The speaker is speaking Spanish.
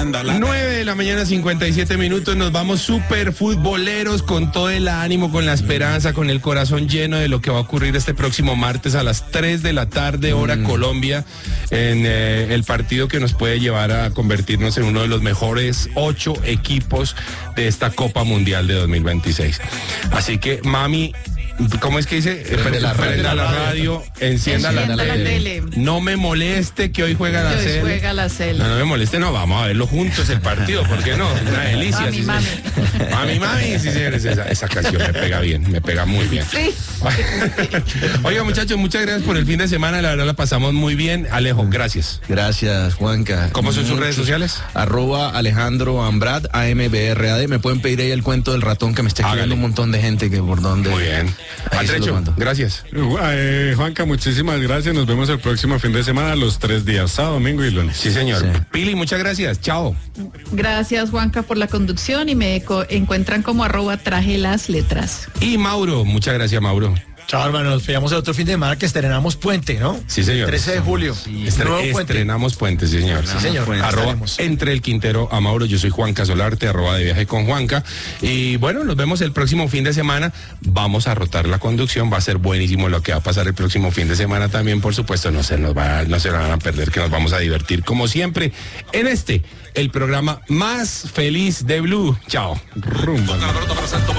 9 de la mañana, 57 minutos. Nos vamos súper futboleros, con todo el ánimo, con la esperanza, con el corazón lleno de lo que va a ocurrir este próximo martes a las 3 de la tarde, hora Colombia, en el partido que nos puede llevar a convertirnos en uno de los mejores 8 equipos de esta Copa Mundial de 2026. Así que, mami, ¿cómo es que dice? Prenda la radio, encienda la tele. No me moleste que hoy juega la CL. Juega la CL. No me moleste, no, vamos a verlo juntos el partido, ¿por qué no? Una delicia. Mami, sí, mami. Mami, sí, señores, esa canción me pega bien, me pega muy bien. Sí. Oiga, muchachos, muchas gracias por el fin de semana, la verdad la pasamos muy bien. Alejo, gracias. Gracias, Juanca. ¿Cómo son sus redes sociales? @Alejandro Ambrad, AMBRAD. Me pueden pedir ahí el cuento del ratón que me está escribiendo un montón de gente que por donde. Muy bien. Ahí se lo Atrecho, mando. gracias. Juanca, muchísimas gracias. Nos vemos el próximo fin de semana, los 3 días, sábado, domingo y lunes. Sí, señor. Sí. Pili, muchas gracias. Chao. Gracias, Juanca, por la conducción, y me encuentran como @traje las letras. Y Mauro, muchas gracias, Mauro. Chao, hermano, nos veamos el otro fin de semana que estrenamos Puente, ¿no? Sí, señor. 13 de julio. Nuevo Puente. Estrenamos Puente, sí, señor. Sí, señor. Estaremos. Entre el Quintero a Mauro. Yo soy Juanca Solarte, @de viaje con Juanca. Y bueno, nos vemos el próximo fin de semana. Vamos a rotar la conducción. Va a ser buenísimo lo que va a pasar el próximo fin de semana también, por supuesto. No se la van a perder, que nos vamos a divertir como siempre en el programa más feliz de Blue. Chao. Rumba.